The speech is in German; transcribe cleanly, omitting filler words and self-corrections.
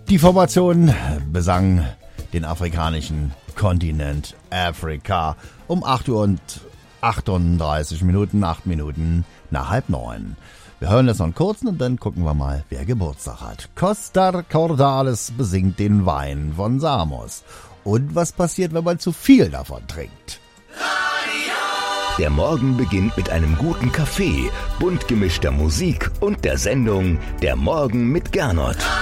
Die Formation besang den afrikanischen Kontinent Afrika um 8 Uhr und 38 Minuten, 8 Minuten nach 8:30. Wir hören das noch einen kurzen und dann gucken wir mal, wer Geburtstag hat. Costa Cordalis besingt den Wein von Samos. Und was passiert, wenn man zu viel davon trinkt? Der Morgen beginnt mit einem guten Kaffee, bunt gemischter Musik und der Sendung Der Morgen mit Gernot.